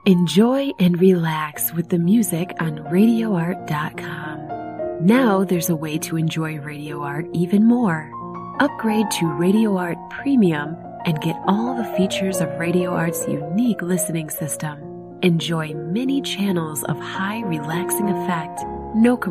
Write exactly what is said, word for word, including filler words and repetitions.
Enjoy and relax with the music on radio art dot com. Now there's a way to enjoy Radio Art even more. Upgrade to Radio Art Premium and get all the features of Radio Art's unique listening system. Enjoy many channels of high relaxing effect, no commercials.